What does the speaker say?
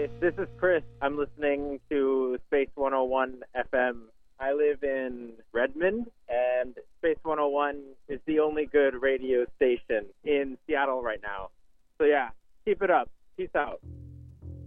Hi, this is Chris. I'm listening to Space 101 FM. I live in Redmond, and Space 101 is the only good radio station in Seattle right now. So yeah, keep it up. Peace out.